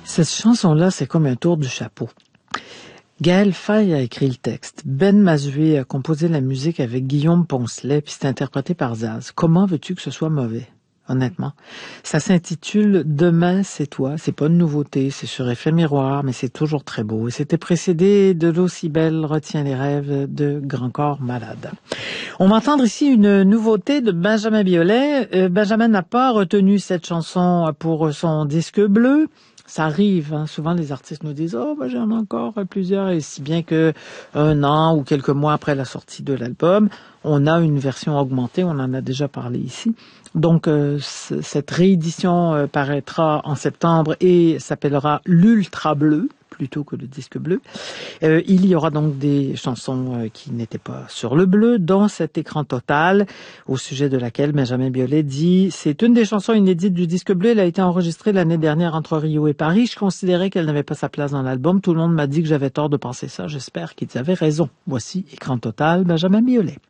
Cette chanson-là, c'est comme un tour du chapeau. Gaël Faye a écrit le texte. Ben Mazué a composé la musique avec Guillaume Poncelet, puis c'est interprété par Zaz. Comment veux-tu que ce soit mauvais? Honnêtement. Ça s'intitule Demain, c'est toi. C'est pas une nouveauté, c'est sur Effet Miroir, mais c'est toujours très beau. Et c'était précédé de L'eau si belle retient les rêves de Grand Corps Malade. On va entendre ici une nouveauté de Benjamin Biolay. Benjamin n'a pas retenu cette chanson pour son disque bleu. Ça arrive, hein. Souvent les artistes nous disent « Oh, j'en ai encore plusieurs », et si bien que un an ou quelques mois après la sortie de l'album, on a une version augmentée, on en a déjà parlé ici. Donc, cette réédition paraîtra en septembre et s'appellera l'Ultra Bleu, plutôt que le disque bleu. Il y aura donc des chansons qui n'étaient pas sur le bleu, dont cet écran total, au sujet de laquelle Benjamin Biolay dit « C'est une des chansons inédites du disque bleu, elle a été enregistrée l'année dernière entre Rio et Paris. Je considérais qu'elle n'avait pas sa place dans l'album. Tout le monde m'a dit que j'avais tort de penser ça. J'espère qu'ils avaient raison. » Voici écran total, Benjamin Biolay.